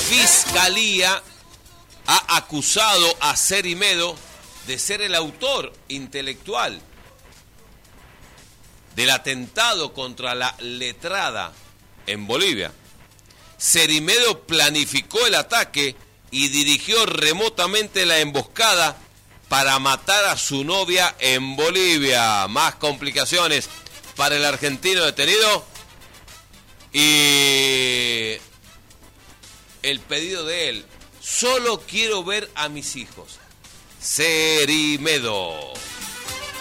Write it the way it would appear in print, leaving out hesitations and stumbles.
Fiscalía ha acusado a Cerimedo de ser el autor intelectual del atentado contra la letrada en Bolivia. Cerimedo planificó el ataque y dirigió remotamente la emboscada para matar a su novia en Bolivia. Más complicaciones para el argentino detenido y el pedido de él: solo quiero ver a mis hijos. Cerimedo.